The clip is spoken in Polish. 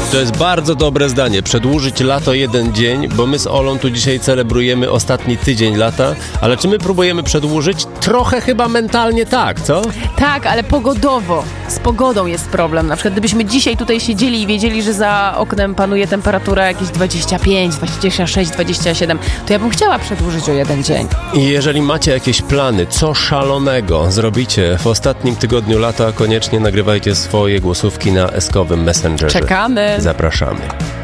To jest bardzo dobre zdanie. Przedłużyć lato jeden dzień, bo my z Olą tu dzisiaj celebrujemy ostatni tydzień lata, ale czy my próbujemy przedłużyć? Trochę chyba mentalnie tak, co? Tak, ale pogodowo. Z pogodą jest problem. Na przykład gdybyśmy dzisiaj tutaj siedzieli i wiedzieli, że za oknem panuje temperatura jakieś 25, 26, 27, to ja bym chciała przedłużyć o jeden dzień. I jeżeli macie jakieś plany, co szalonego zrobicie w ostatnim tygodniu lata, koniecznie nagrywajcie swoje głosówki na eskowym Messengerze. Czekamy. Zapraszamy.